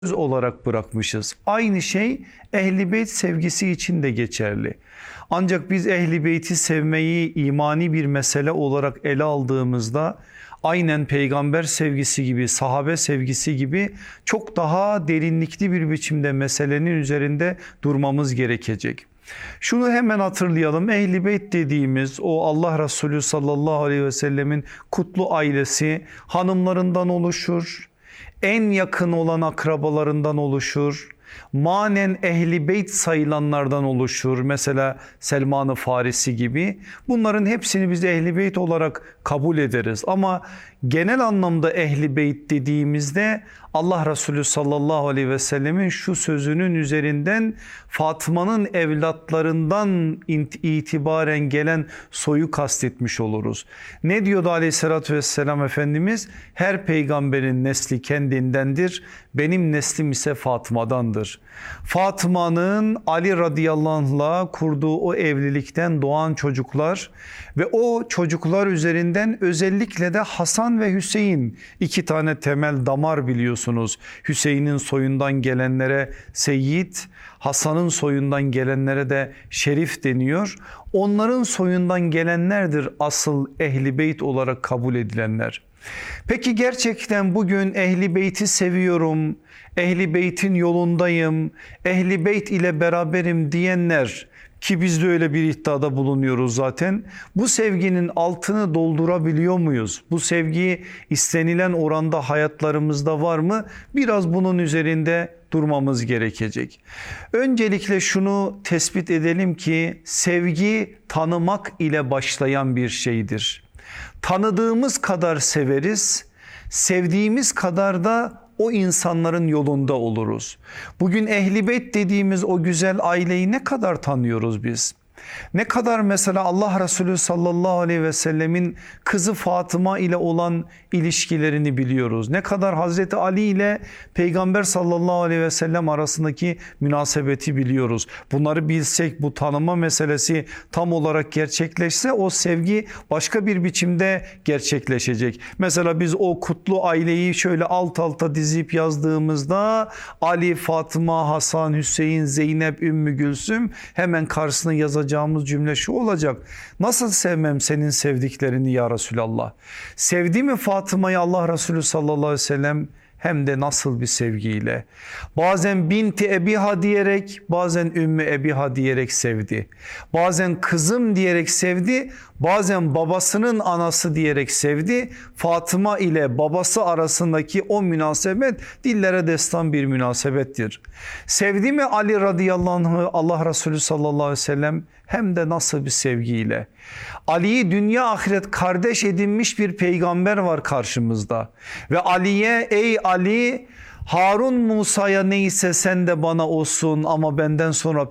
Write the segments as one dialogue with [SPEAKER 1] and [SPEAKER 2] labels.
[SPEAKER 1] olarak bırakmışız. Aynı şey Ehl-i Beyt sevgisi için de geçerli. Ancak biz Ehl-i Beyt'i sevmeyi imani bir mesele olarak ele aldığımızda aynen peygamber sevgisi gibi, sahabe sevgisi gibi çok daha derinlikli bir biçimde meselenin üzerinde durmamız gerekecek. Şunu hemen hatırlayalım. Ehl-i Beyt dediğimiz o Allah Resulü sallallahu aleyhi ve sellemin kutlu ailesi hanımlarından oluşur. En yakın olan akrabalarından oluşur. Manen Ehl-i Beyt sayılanlardan oluşur. Mesela Selman-ı Farisi gibi. Bunların hepsini biz Ehl-i Beyt olarak kabul ederiz. Ama genel anlamda Ehl-i Beyt dediğimizde Allah Resulü sallallahu aleyhi ve sellemin şu sözünün üzerinden Fatıma'nın evlatlarından itibaren gelen soyu kastetmiş oluruz. Ne diyordu aleyhissalatü vesselam Efendimiz? Her peygamberin nesli kendindendir. Benim neslim ise Fatıma'dandır. Fatıma'nın Ali radıyallahu anh'la kurduğu o evlilikten doğan çocuklar ve o çocuklar üzerinden özellikle de Hasan ve Hüseyin, iki tane temel damar biliyorsunuz. Hüseyin'in soyundan gelenlere Seyyid, Hasan'ın soyundan gelenlere de Şerif deniyor. Onların soyundan gelenlerdir asıl Ehl-i Beyt olarak kabul edilenler. Peki gerçekten bugün Ehl-i Beyt'i seviyorum, Ehl-i Beyt'in yolundayım, Ehl-i Beyt ile beraberim diyenler, ki biz de öyle bir iddiada bulunuyoruz zaten. Bu sevginin altını doldurabiliyor muyuz? Bu sevgi istenilen oranda hayatlarımızda var mı? Biraz bunun üzerinde durmamız gerekecek. Öncelikle şunu tespit edelim ki sevgi tanımak ile başlayan bir şeydir. Tanıdığımız kadar severiz, sevdiğimiz kadar da o insanların yolunda oluruz. Bugün Ehl-i Beyt dediğimiz o güzel aileyi ne kadar tanıyoruz biz? Ne kadar mesela Allah Resulü sallallahu aleyhi ve sellemin kızı Fatıma ile olan ilişkilerini biliyoruz. Ne kadar Hazreti Ali ile Peygamber sallallahu aleyhi ve sellem arasındaki münasebeti biliyoruz. Bunları bilsek, bu tanıma meselesi tam olarak gerçekleşse o sevgi başka bir biçimde gerçekleşecek. Mesela biz o kutlu aileyi şöyle alt alta dizip yazdığımızda Ali, Fatıma, Hasan, Hüseyin, Zeynep, Ümmü Gülsüm, hemen karşısına yazacağımız cümle şu olacak: nasıl sevmem senin sevdiklerini ya Resulallah? Sevdi mi Fatıma'yı Allah Resulü sallallahu aleyhi ve sellem? Hem de nasıl bir sevgiyle. Bazen binti Ebiha diyerek, bazen Ümmü Ebiha diyerek sevdi. Bazen kızım diyerek sevdi, bazen babasının anası diyerek sevdi. Fatıma ile babası arasındaki o münasebet dillere destan bir münasebettir. Sevdi mi Ali radıyallahu anh'ı Allah Resulü sallallahu aleyhi ve sellem? Hem de nasıl bir sevgiyle. Ali'yi dünya ahiret kardeş edinmiş bir peygamber var karşımızda. Ve Ali'ye, ey Ali, Harun Musa'ya neyse sen de bana olsun ama benden sonra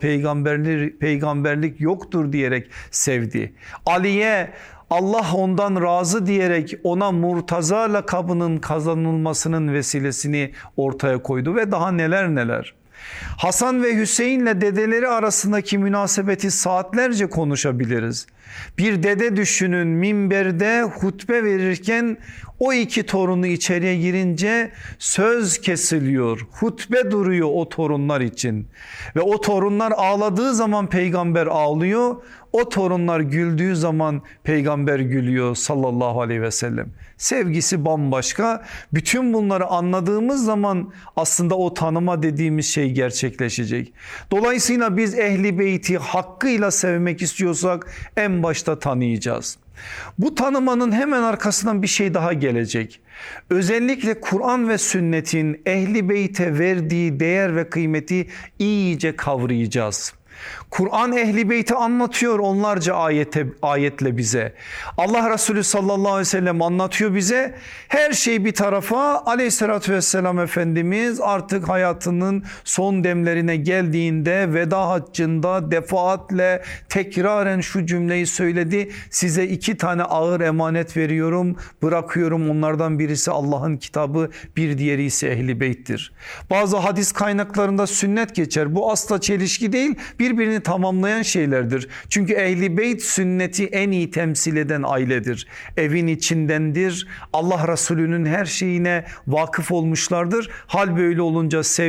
[SPEAKER 1] peygamberlik yoktur diyerek sevdi. Ali'ye Allah ondan razı diyerek ona Murtaza lakabının kazanılmasının vesilesini ortaya koydu ve daha neler neler. Hasan ve Hüseyin'le dedeleri arasındaki münasebeti saatlerce konuşabiliriz. Bir dede düşünün, minberde hutbe verirken o iki torunu içeriye girince söz kesiliyor, hutbe duruyor o torunlar için. Ve o torunlar ağladığı zaman peygamber ağlıyor, o torunlar güldüğü zaman peygamber gülüyor sallallahu aleyhi ve sellem. Sevgisi bambaşka. Bütün bunları anladığımız zaman aslında o tanıma dediğimiz şey gerçekleşecek. Dolayısıyla biz Ehl-i Beyt'i hakkıyla sevmek istiyorsak en başta tanıyacağız. Bu tanımanın hemen arkasından bir şey daha gelecek. Özellikle Kur'an ve sünnetin Ehl-i Beyt'e verdiği değer ve kıymeti iyice kavrayacağız. Kur'an Ehl-i Beyt'i anlatıyor onlarca ayetle bize. Allah Resulü sallallahu aleyhi ve sellem anlatıyor bize. Her şey bir tarafa, aleyhissalatü vesselam Efendimiz artık hayatının son demlerine geldiğinde veda haccında defaatle tekraren şu cümleyi söyledi: size iki tane ağır emanet veriyorum, bırakıyorum, onlardan birisi Allah'ın kitabı, bir diğeri ise Ehl-i Beyt'tir. Bazı hadis kaynaklarında sünnet geçer. Bu asla çelişki değil. birbirini tamamlayan şeylerdir. Çünkü Ehl-i Beyt sünneti en iyi temsil eden ailedir. Evin içindendir. Allah Resulü'nün her şeyine vakıf olmuşlardır. Hal böyle olunca